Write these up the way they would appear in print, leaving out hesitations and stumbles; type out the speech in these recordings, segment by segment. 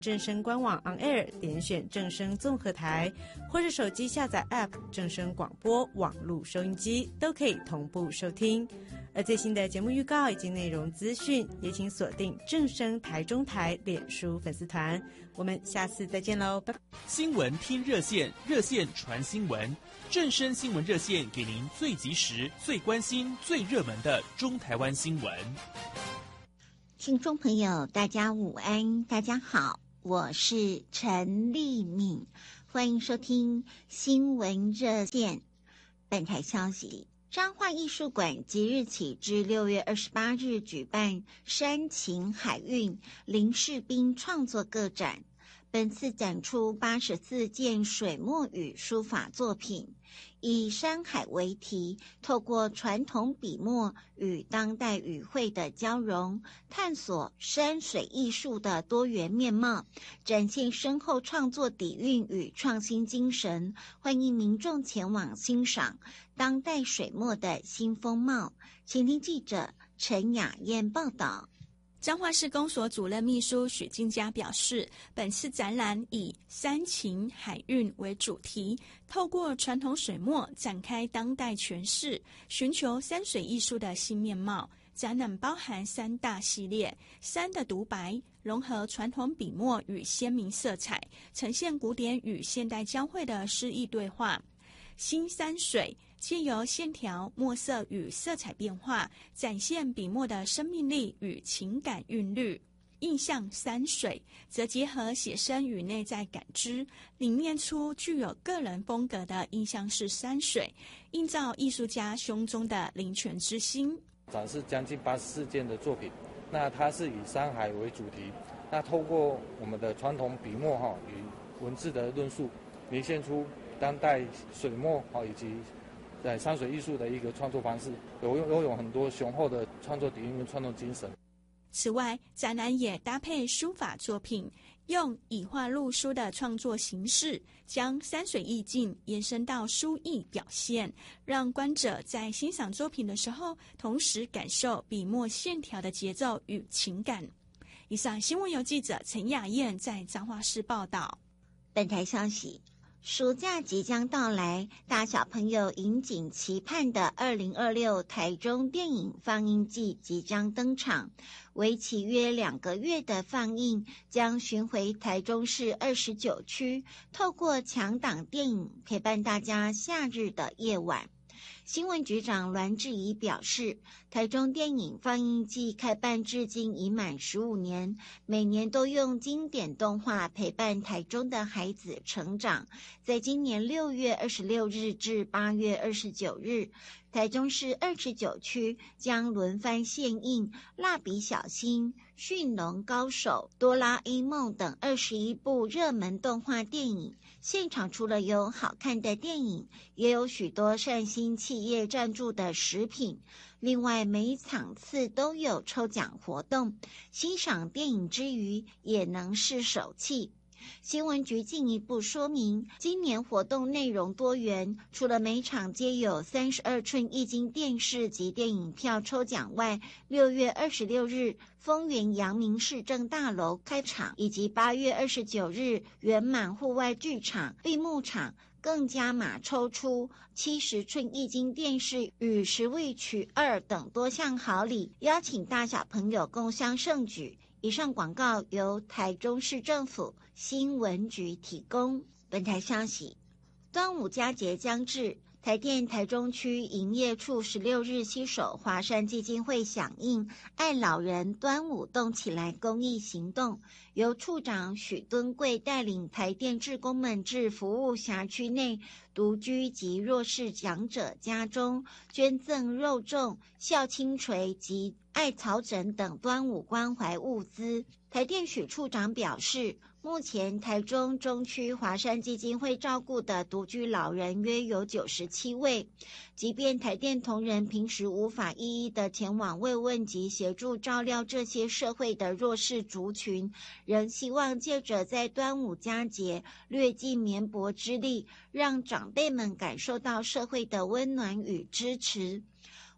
正声官网 On Air 点选正声综合台，或者手机下载 App 正声广播网络收音机，都可以同步收听。而最新的节目预告以及内容资讯，也请锁定正声台中台脸书粉丝团。我们下次再见喽，拜拜。 新闻听热线，热线传新闻，正声新闻热线给您最及时、最关心、最热门的中台湾新闻。 听众朋友，大家午安，大家好，我是陈丽敏，欢迎收听新闻热线。本台消息，彰化艺术馆即日起至6月28日举办山情海韵林世斌创作个展，本次展出84件水墨与书法作品，以山海为题，透过传统笔墨与当代语汇的交融，探索山水艺术的多元面貌，展现深厚创作底蕴与创新精神，欢迎民众前往欣赏当代水墨的新风貌。请听记者陈雅燕报道。 彰化市公所主任秘书许金佳表示，本次展览以山情海韵为主题，透过传统水墨展开当代诠释，寻求山水艺术的新面貌。展览包含3大系列：山的独白，融合传统笔墨与鲜明色彩，呈现古典与现代交汇的诗意对话；新山水，借由线条、墨色与色彩变化，展现笔墨的生命力与情感韵律。印象山水则结合写生与内在感知，凝练出具有个人风格的印象式山水，映照艺术家胸中的灵泉之心。 展示将近84件的作品，那它是以山海为主题，那透过我们的传统笔墨与文字的论述，呈现出当代水墨以及在山水艺术的一个创作方式，拥有很多雄厚的创作底蕴跟创作精神。 此外，展览也搭配书法作品，用以画入书的创作形式，将山水意境延伸到书意表现，让观者在欣赏作品的时候，同时感受笔墨线条的节奏与情感。以上新闻由记者陈雅燕在彰化市报道。 本台消息，暑假即将到来，大小朋友引颈期盼的2026台中电影放映季即将登场，为期约2个月的放映将巡回台中市29区，透过强档电影陪伴大家夏日的夜晚。新闻局长栾志怡表示，台中电影放映季开办至今已满15年，每年都用经典动画陪伴台中的孩子成长。在今年6月26日至8月29日，台中市29区将轮番献映《蜡笔小新》、《驯龙高手》、《哆啦 A 梦》等21部热门动画电影。现场除了有好看的电影，也有许多善心企业赞助的食品。另外，每场次都有抽奖活动，欣赏电影之余也能试手气。新闻局进一步说明，今年活动内容多元，除了每场皆有32寸液晶电视及电影票抽奖外，6月26日丰原阳明市政大楼开场，以及8月29日圆满户外剧场闭幕场更加码抽出70寸液晶电视与Switch 2等多项好礼，邀请大小朋友共襄盛举。以上广告由台中市政府新闻局提供。本台消息，端午佳节将至，台电台中区营业处16日携手华山基金会响应爱老人端午动起来公益行动，由处长许敦贵带领台电志工们至服务辖区内独居及弱势长者家中，捐赠肉粽、孝亲锤及艾草枕等端午关怀物资。台电许处长表示，目前台中中区华山基金会照顾的独居老人约有97位，即便台电同仁平时无法一一的前往慰问及协助照料这些社会的弱势族群，仍希望借着在端午佳节略尽绵薄之力，让长辈们感受到社会的温暖与支持。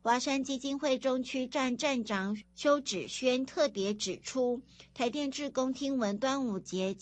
华山基金会中区站站长邱芷轩特别指出，台电志工听闻端午节